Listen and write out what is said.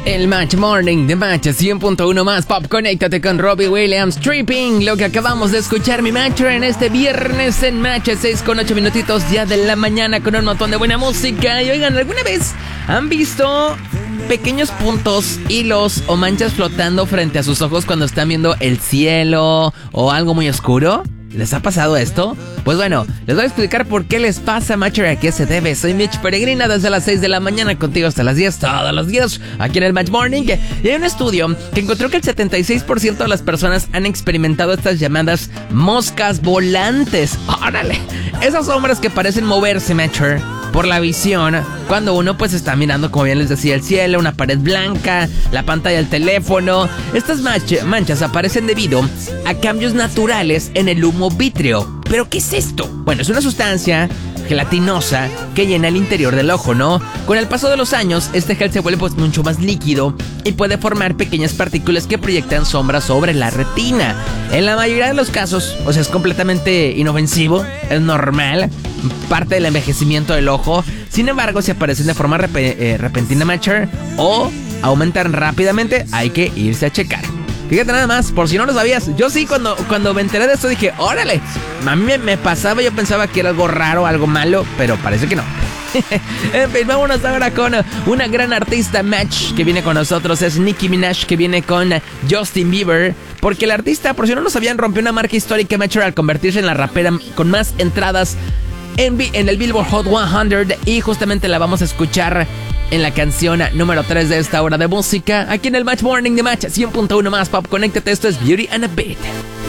El Match Morning de Match 100.1 más Pop. Conéctate con Robbie Williams, Tripping. Lo que acabamos de escuchar, mi Matcher, en este viernes en Match 6:08 minutitos ya de la mañana con un montón de buena música. Y oigan, ¿alguna vez han visto pequeños puntos, hilos o manchas flotando frente a sus ojos cuando están viendo el cielo o algo muy oscuro? ¿Les ha pasado esto? Pues bueno, les voy a explicar por qué les pasa, Matcher, a qué se debe. Soy Mitch Peregrina desde las 6 de la mañana contigo hasta las 10, todos los días, aquí en el Match Morning. Y hay un estudio que encontró que el 76% de las personas han experimentado estas llamadas moscas volantes. ¡Órale! Esas sombras que parecen moverse, Matcher, por la visión, cuando uno pues está mirando, como bien les decía, el cielo, una pared blanca, la pantalla del teléfono. Estas manchas aparecen debido a cambios naturales en el humo vítreo. ¿Pero qué es esto? Bueno, es una sustancia gelatinosa que llena el interior del ojo, ¿no? Con el paso de los años, este gel se vuelve pues mucho más líquido y puede formar pequeñas partículas que proyectan sombras sobre la retina. En la mayoría de los casos, o sea, es completamente inofensivo, es normal, parte del envejecimiento del ojo. Sin embargo, si aparecen de forma repentina, Matcher, o aumentan rápidamente, hay que irse a checar. Fíjate nada más, por si no lo sabías, yo sí cuando me enteré de esto dije, órale, a mí me pasaba, yo pensaba que era algo raro, algo malo, pero parece que no. En fin, vámonos ahora con una gran artista, Match, que viene con nosotros. Es Nicki Minaj, que viene con Justin Bieber, porque el artista, por si no lo sabían, rompió una marca histórica, Match, al convertirse en la rapera con más entradas en el Billboard Hot 100, y justamente la vamos a escuchar en la canción número 3 de esta hora de música, aquí en el Match Morning de Match 100.1 más Pop. Conéctate, esto es Beauty and a Beat.